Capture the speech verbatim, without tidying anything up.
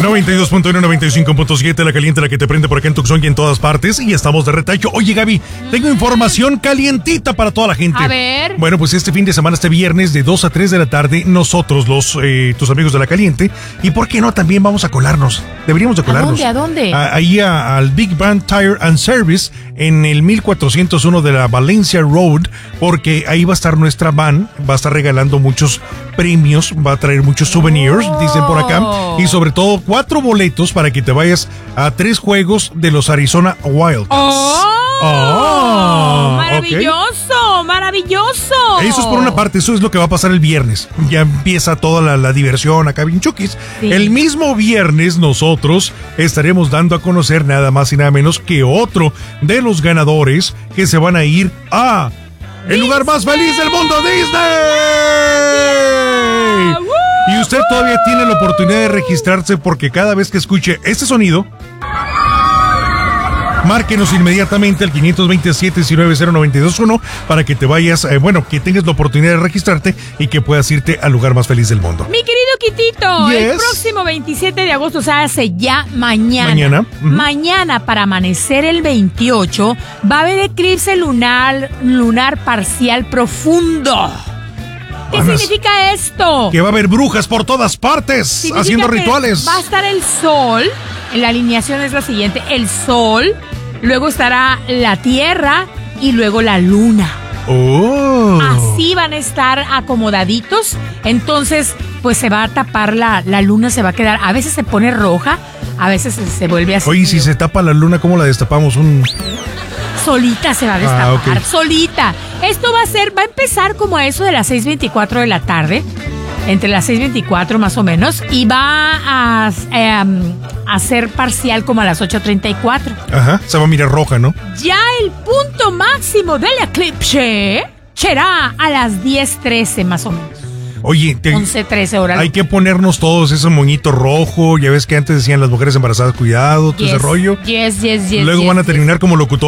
noventa y dos punto uno, noventa y cinco punto siete, la caliente, la que te prende por acá en Tucson y en todas partes. Y estamos de retacho. Oye, Gaby, tengo información calientita para toda la gente. A ver. Bueno, pues este fin de semana, este viernes, de dos a tres de la tarde, nosotros, los eh, tus amigos de la caliente, y por qué no, también vamos a colarnos. Deberíamos de colarnos. ¿A dónde? ¿A dónde? A, ahí a, al Big Band Tire and Service en el mil cuatrocientos uno de la Valencia Road, porque ahí va a estar nuestra van, va a estar regalando muchos premios, va a traer muchos souvenirs, oh. dicen por acá, y sobre todo cuatro boletos para que te vayas a tres juegos de los Arizona Wildcats. ¡Oh! Oh, ¡Maravilloso! Okay. ¡Maravilloso! Eso es por una parte, eso es lo que va a pasar el viernes. Ya empieza toda la, la diversión acá, bien chuquis. Sí. El mismo viernes nosotros estaremos dando a conocer nada más y nada menos que otro de los ganadores que se van a ir a el lugar más feliz del mundo, Disney. Y usted todavía tiene la oportunidad de registrarse, porque cada vez que escuche este sonido, márquenos inmediatamente al quinientos veintisiete, diecinueve cero noventa y dos uno para que te vayas, eh, bueno, que tengas la oportunidad de registrarte y que puedas irte al lugar más feliz del mundo. Mi querido Quitito, yes. el próximo veintisiete de agosto, o sea, hace ya mañana. Mañana. Uh-huh. Mañana, para amanecer el veintiocho, va a haber eclipse lunar, lunar parcial profundo. ¿Qué Buenas. significa esto? Que va a haber brujas por todas partes significa haciendo rituales. Va a estar el sol, la alineación es la siguiente, el sol, luego estará la tierra y luego la luna. Oh. Así van a estar acomodaditos, entonces pues se va a tapar la, la luna, se va a quedar, a veces se pone roja, a veces se, se vuelve así. Oye, si se tapa la luna, ¿cómo la destapamos? Un... Solita se va a destapar, ah, okay. solita. Esto va a ser, va a empezar como a eso de las seis veinticuatro de la tarde, entre las seis veinticuatro más o menos, y va a, eh, a ser parcial como a las ocho treinta y cuatro. Ajá, se va a mirar roja, ¿no? Ya el punto máximo del eclipse será a las diez trece más o menos. Oye, te, once trece horas. Hay que ponernos todos ese moñito rojo. Ya ves que antes decían las mujeres embarazadas, cuidado, todo yes, ese rollo. Yes, yes, yes. Luego yes, van a yes. terminar como locutores.